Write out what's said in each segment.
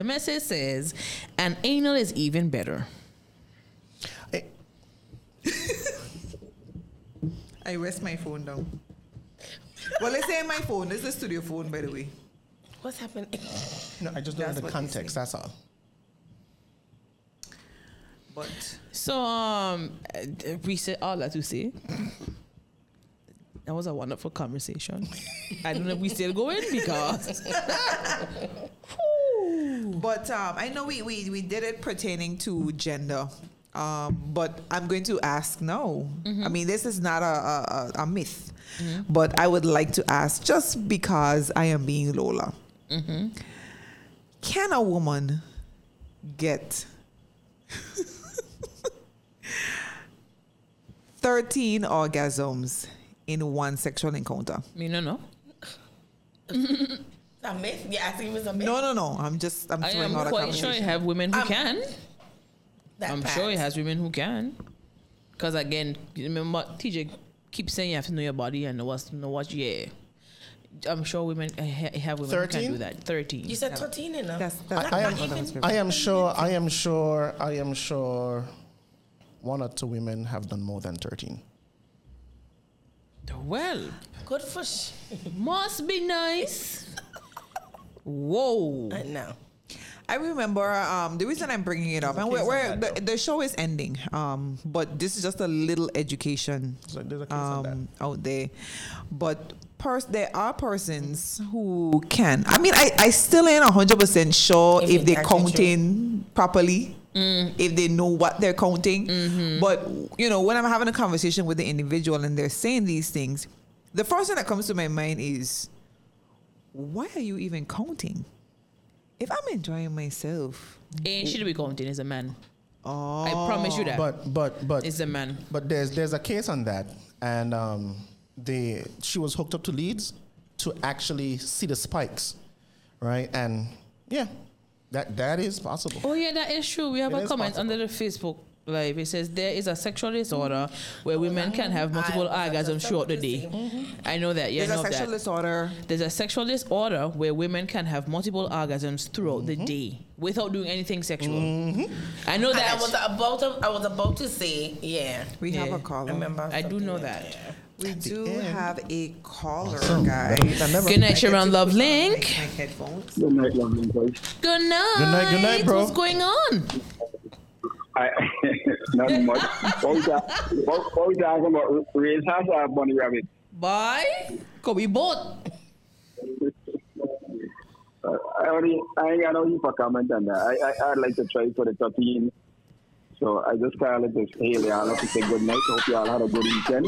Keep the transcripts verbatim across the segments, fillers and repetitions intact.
The message says, "And anal is even better." I, I rest my phone down. Well, let's say my phone. This is the studio phone, by the way. What's happening? no, I just don't That's know the what they context. say. That's all. But So, um, we said all that to say. That was a wonderful conversation. I don't know if we still going because. but um, I know we, we, we did it pertaining to gender. Um, but I'm going to ask now. Mm-hmm. I mean, this is not a, a, a myth. Mm-hmm. But I would like to ask, just because I am being Lola, mm-hmm. can a woman get thirteen orgasms in one sexual encounter? Me no no. A myth? Yeah, I think it was a myth. No, no, no. I'm just, I'm I throwing am out a quite sure conversation. you have women who Um, can. That I'm pass. sure it has women who can. Because again, remember, T J keeps saying you have to know your body and know what's, know what, yeah. I'm sure women uh, ha- have women who thirteen? can do that. thirteen. You said thirteen enough. That's, that's I, I not am, even- I am sure, I am sure, I am sure one or two women have done more than thirteen. Well, Good for sh- must be nice. Whoa. I know. I remember um, the reason I'm bringing it up, and we're, we're, the, the show is ending, um, but this is just a little education So there's a case on um, out there. But pers- there are persons who can. I mean, I, I still ain't one hundred percent sure If if it's they're actually counting properly, if they know what they're counting. But, you know, when I'm having a conversation with the individual and they're saying these things, the first thing that comes to my mind is, why are you even counting? If I'm enjoying myself, Ain't she to be counting is a man. oh, I promise you that. But but but It's a man. But there's there's a case on that, and um, the she was hooked up to leads to actually see the spikes, right? And yeah, that that is possible. Oh yeah, that is true. We have It a is comment possible. under the Facebook Live. It says there is a sexual disorder where women can have multiple I was orgasms just throughout the about to day. say. I know that. Yeah, I there's know a sexual that. disorder. There's a sexual disorder where women can have multiple orgasms throughout the day without doing anything sexual. I know And that. I was about to, I was about to say, yeah. We have Yeah. a caller. I remember. I do something know like that. We do end. have a caller, Awesome. guys. That never- Good night, Sharon I Love get to put on Link. My, my headphones. Good night, lovely boys. Good night. Good night, good night, bro. What's going on? I, nothing much. What we talk- what- what we talking about? Raise hands or bunny rabbit? Bye. Could be both. Uh, I only, I ain't got no heap of comment on that. I, I, I'd like to try for the thirteen. So I just kind of like to say, hey, I'd like to say good night. Hope y'all had a good weekend.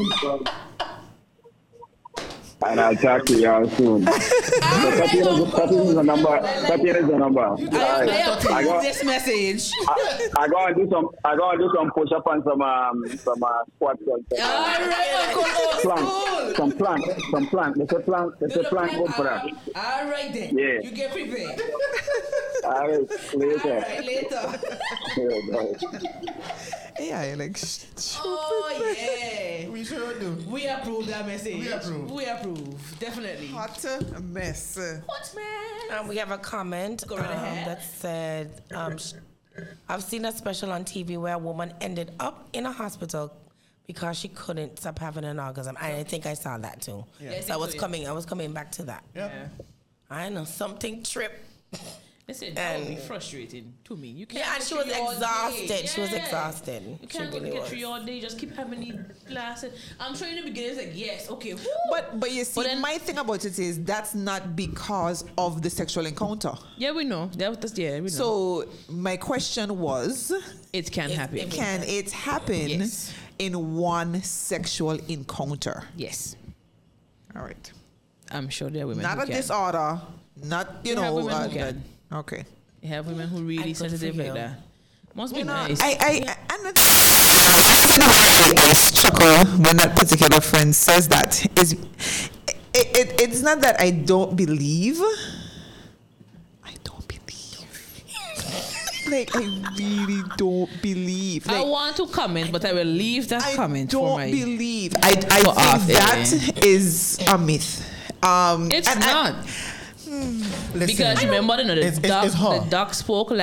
And I'll talk to y'all soon. So thirteen is, thirteen is a number. thirteen is a number. I, I I, approve I got, this message. I, I go and do some. I go and do some push up and some um some uh, squats and some, All right, Uncle Old plank, School. some plank, some plank. There's a plank. There's a plank good for that. All right then. Yeah. You get prepared. All right, All later. right, later. Yeah, bye. Yeah, I like stupid. Oh yeah. We sure do. We approve that message. We approve. We approve. Definitely. Hot mess. What man? Um, we have a comment Go right um, ahead. that said, um, sh- I've seen a special on T V where a woman ended up in a hospital because she couldn't stop having an orgasm. I think I saw that too. Yeah. So I was coming, I was coming back to that. Yeah. I know something tripped. Listen, that would be And- frustrating to me. You can't. Yeah, and get she was through all exhausted. day. She was Yeah. exhausted. You She can't really get was. through all day. Just keep having these blasts. I'm sure in the beginning it's like yes, okay, woo. But but you see, But then- my thing about it is that's not because of the sexual encounter. yeah, we know. That was yeah, we know. So my question was, it can If- happen. if- can it happen Yes. in one sexual encounter? yes, All right. I'm sure there are women Not who a can. disorder. Not you You have know. women who uh, can. Okay. You have women who really And good for sensitive like you. that. Must be You know, nice. I I I, I'm not, I chuckle when that particular friend says that. Is it, it, it's not that I don't believe. I don't believe. Like I really don't believe. I Like, want to comment, but I will leave that I comment don't for my. believe. I, I For off think air. that is a myth. Um, It's and- and- not. Because you remember, you know, the It's- it's- doc, it's her. the doc spoke